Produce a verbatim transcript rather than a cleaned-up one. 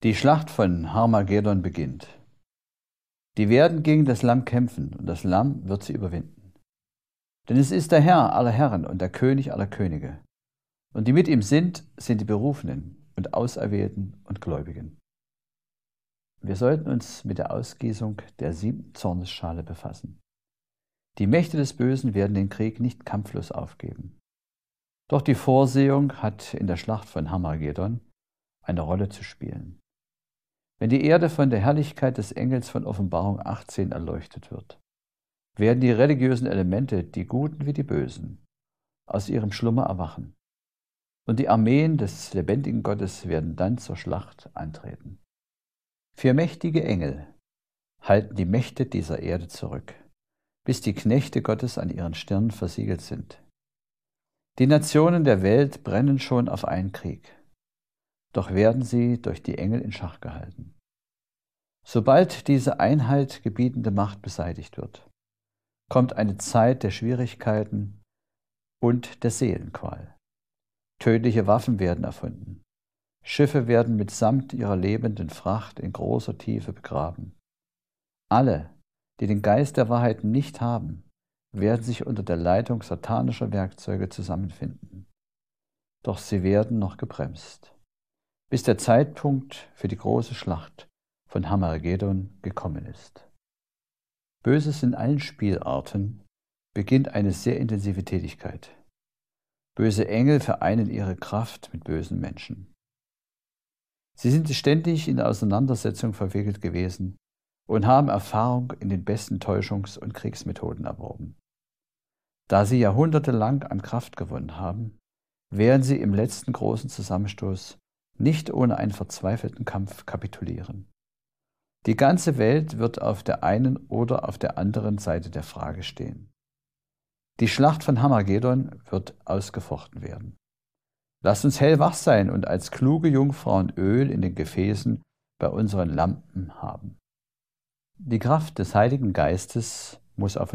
Die Schlacht von Harmagedon beginnt. Die werden gegen das Lamm kämpfen, und das Lamm wird sie überwinden. Denn es ist der Herr aller Herren und der König aller Könige. Und die mit ihm sind, sind die Berufenen und Auserwählten und Gläubigen. Wir sollten uns mit der Ausgießung der siebten Zornesschale befassen. Die Mächte des Bösen werden den Krieg nicht kampflos aufgeben. Doch die Vorsehung hat in der Schlacht von Harmagedon eine Rolle zu spielen. Wenn die Erde von der Herrlichkeit des Engels von Offenbarung achtzehn erleuchtet wird, werden die religiösen Elemente, die Guten wie die Bösen, aus ihrem Schlummer erwachen. Und die Armeen des lebendigen Gottes werden dann zur Schlacht antreten. Vier mächtige Engel halten die Mächte dieser Erde zurück, bis die Knechte Gottes an ihren Stirnen versiegelt sind. Die Nationen der Welt brennen schon auf einen Krieg, doch werden sie durch die Engel in Schach gehalten. Sobald diese Einheit gebietende Macht beseitigt wird, kommt eine Zeit der Schwierigkeiten und der Seelenqual. Tödliche Waffen werden erfunden. Schiffe werden mitsamt ihrer lebenden Fracht in großer Tiefe begraben. Alle, die den Geist der Wahrheit nicht haben, werden sich unter der Leitung satanischer Werkzeuge zusammenfinden. Doch sie werden noch gebremst, bis der Zeitpunkt für die große Schlacht von Harmagedon gekommen ist. Böses in allen Spielarten beginnt eine sehr intensive Tätigkeit. Böse Engel vereinen ihre Kraft mit bösen Menschen. Sie sind ständig in Auseinandersetzung verwickelt gewesen und haben Erfahrung in den besten Täuschungs- und Kriegsmethoden erworben. Da sie jahrhundertelang an Kraft gewonnen haben, werden sie im letzten großen Zusammenstoß nicht ohne einen verzweifelten Kampf kapitulieren. Die ganze Welt wird auf der einen oder auf der anderen Seite der Frage stehen. Die Schlacht von Harmagedon wird ausgefochten werden. Lasst uns hellwach sein und als kluge Jungfrauen Öl in den Gefäßen bei unseren Lampen haben. Die Kraft des Heiligen Geistes muss auf